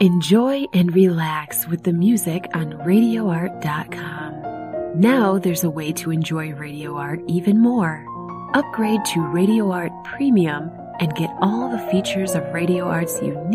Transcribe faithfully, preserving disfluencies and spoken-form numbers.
Enjoy and relax with the music on radio art dot com. Now there's a way to enjoy Radio Art even more. Upgrade to Radio Art Premium and get all the features of Radio Art's unique